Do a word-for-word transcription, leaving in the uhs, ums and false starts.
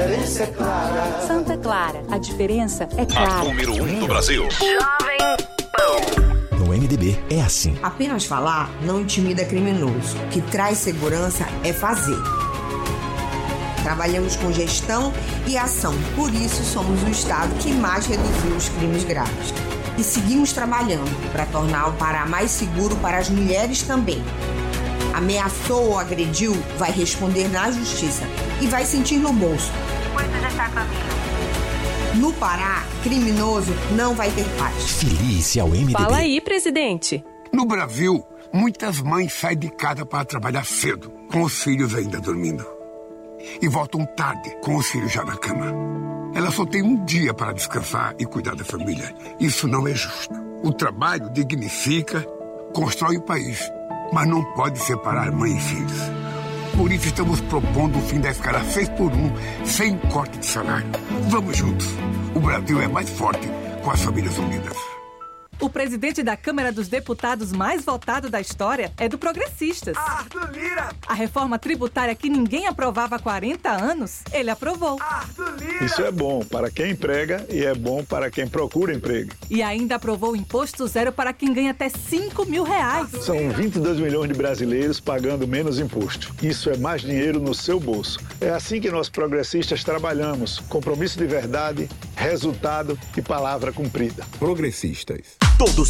diferença é clara. Santa Clara, a diferença é clara. A número um do Brasil. Jovem Pan. No M D B é assim. Apenas falar não intimida criminoso. O que traz segurança é fazer. Trabalhamos com gestão e ação. Por isso, somos o estado que mais reduziu os crimes graves. E seguimos trabalhando para tornar o Pará mais seguro para as mulheres também. Ameaçou ou agrediu, vai responder na justiça e vai sentir no bolso. Coisa já está a caminho. No Pará, criminoso não vai ter paz. Feliz ao M D B. Fala aí, presidente. No Brasil, muitas mães saem de casa para trabalhar cedo, com os filhos ainda dormindo. E voltam tarde, com os filhos já na cama. Ela só tem um dia para descansar e cuidar da família. Isso não é justo. O trabalho dignifica, constrói o país, mas não pode separar mãe e filhos. Por isso estamos propondo o fim da escala seis por um, sem corte de salário. Vamos juntos. O Brasil é mais forte com as famílias unidas. O presidente da Câmara dos Deputados mais votado da história é do Progressistas. Arthur Lira! A reforma tributária que ninguém aprovava há quarenta anos, ele aprovou. Arthur Lira! Isso é bom para quem emprega e é bom para quem procura emprego. E ainda aprovou o imposto zero para quem ganha até cinco mil reais. São vinte e dois milhões de brasileiros pagando menos imposto. Isso é mais dinheiro no seu bolso. É assim que nós progressistas trabalhamos. Compromisso de verdade, resultado e palavra cumprida. Progressistas. Todos